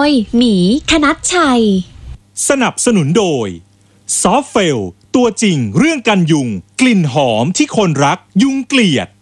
ยหมีคณัชชัยสนับสนุนโดยซอฟเฟลตัวจริงเรื่องกันยุงกลิ่นหอมที่คนรักยุงเกลียด